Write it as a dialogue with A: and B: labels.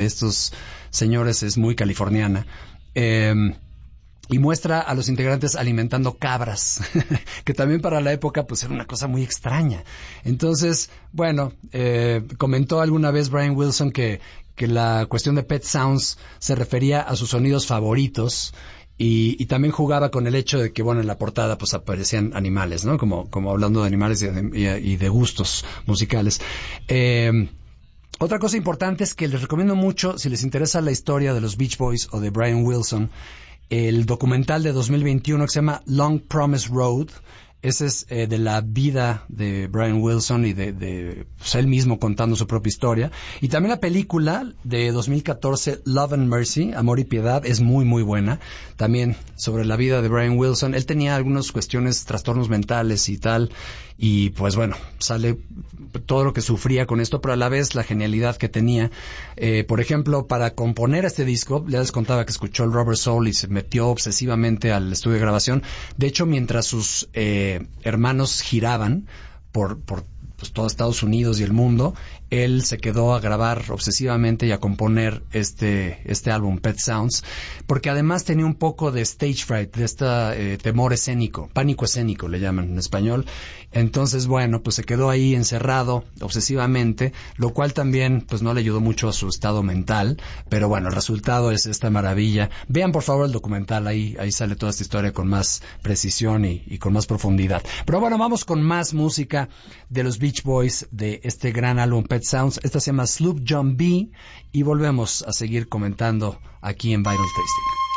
A: estos señores es muy californiana. Y muestra a los integrantes alimentando cabras, que también para la época pues era una cosa muy extraña. Entonces, bueno, comentó alguna vez Brian Wilson que la cuestión de Pet Sounds se refería a sus sonidos favoritos y también jugaba con el hecho de que, bueno, en la portada pues aparecían animales, ¿no? Como hablando de animales y de gustos musicales. Otra cosa importante es que les recomiendo mucho, si les interesa la historia de los Beach Boys o de Brian Wilson, el documental de 2021 que se llama Long Promise Road. Ese es de la vida de Brian Wilson y de pues, él mismo contando su propia historia. Y también la película de 2014, Love and Mercy, Amor y Piedad, es muy, muy buena. También sobre la vida de Brian Wilson. Él tenía algunas cuestiones, trastornos mentales y tal. Y pues bueno, sale todo lo que sufría con esto, pero a la vez la genialidad que tenía. Por ejemplo, para componer este disco, les contaba que escuchó el Rubber Soul y se metió obsesivamente al estudio de grabación. De hecho, mientras sus hermanos giraban por pues, todo Estados Unidos y el mundo, él se quedó a grabar obsesivamente y a componer este álbum, Pet Sounds, porque además tenía un poco de stage fright, de temor escénico, pánico escénico le llaman en español. Entonces, bueno, pues se quedó ahí encerrado obsesivamente, lo cual también pues no le ayudó mucho a su estado mental, pero bueno, el resultado es esta maravilla. Vean por favor el documental, ahí sale toda esta historia con más precisión y con más profundidad. Pero bueno, vamos con más música de los Beach Boys, de este gran álbum Pet Sounds. Esta se llama Sloop John B. y volvemos a seguir comentando aquí en Vinyl Tasting.